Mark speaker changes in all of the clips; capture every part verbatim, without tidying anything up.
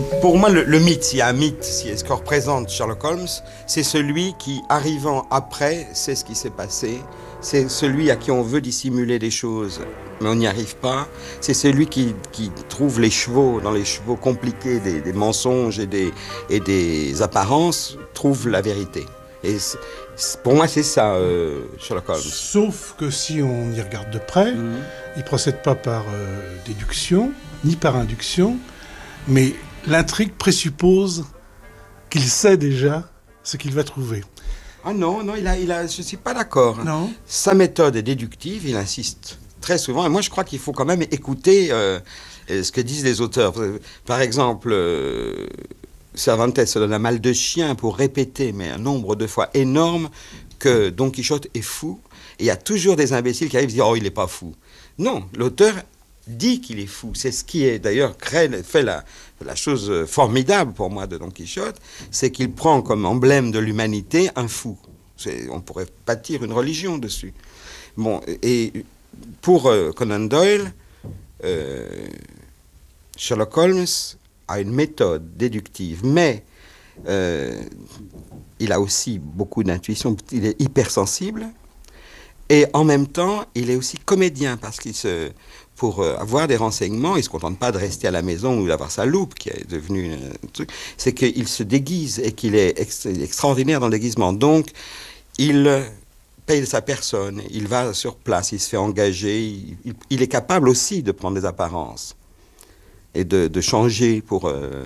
Speaker 1: Pour moi, le, le mythe, s'il y a un mythe, si ce que représente Sherlock Holmes, c'est celui qui, arrivant après, sait ce qui s'est passé. C'est celui à qui on veut dissimuler des choses, mais on n'y arrive pas. C'est celui qui, qui trouve les chevaux, dans les chevaux compliqués des, des mensonges et des, et des apparences, trouve la vérité. Et c'est, c'est, pour moi, c'est ça, euh, Sherlock Holmes.
Speaker 2: Sauf que si on y regarde de près, mmh. il ne procède pas par euh, déduction, ni par induction, mais l'intrigue présuppose qu'il sait déjà ce qu'il va trouver.
Speaker 1: Ah non, non, il a, il a, je ne suis pas d'accord.
Speaker 2: Non.
Speaker 1: Sa méthode est déductive, il insiste très souvent. Et moi, je crois qu'il faut quand même écouter euh, ce que disent les auteurs. Par exemple, euh, Cervantes se donne un mal de chien pour répéter, mais un nombre de fois énorme, que Don Quichotte est fou. Et il y a toujours des imbéciles qui arrivent et disent « Oh, il n'est pas fou ». Non, l'auteur dit qu'il est fou. C'est ce qui est d'ailleurs crée, fait la, la chose formidable pour moi de Don Quichotte, c'est qu'il prend comme emblème de l'humanité un fou. C'est, on pourrait bâtir une religion dessus. Bon, et pour euh, Conan Doyle, euh, Sherlock Holmes a une méthode déductive, mais euh, il a aussi beaucoup d'intuition, il est hypersensible, et en même temps, il est aussi comédien, parce qu'il se... Pour euh, avoir des renseignements, il ne se contente pas de rester à la maison ou d'avoir sa loupe, qui est devenue un truc. C'est qu'il se déguise et qu'il est ex- extraordinaire dans le déguisement. Donc, il paye sa personne, il va sur place, il se fait engager, il, il, il est capable aussi de prendre des apparences et de, de changer pour, euh,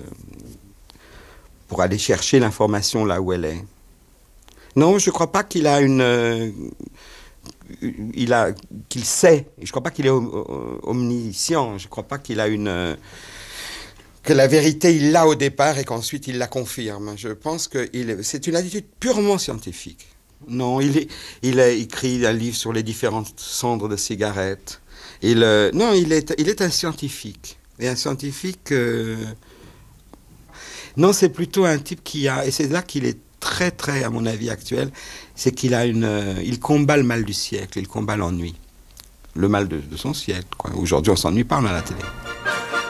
Speaker 1: pour aller chercher l'information là où elle est. Non, je ne crois pas qu'il a une... Euh, Il a, qu'il sait, je ne crois pas qu'il est omniscient, je ne crois pas qu'il a une... Euh, que la vérité, il l'a au départ et qu'ensuite il la confirme. Je pense que il, c'est une attitude purement scientifique. Non, il, est, il a écrit un livre sur les différentes cendres de cigarettes. Il, euh, non, il est, il est un scientifique. Et un scientifique... Euh, non, c'est plutôt un type qui a... Et c'est là qu'il est très, très, à mon avis, actuel, c'est qu'il a une, euh, il combat le mal du siècle, il combat l'ennui. Le mal de, de son siècle, quoi. Aujourd'hui, on ne s'ennuie pas, on a la télé.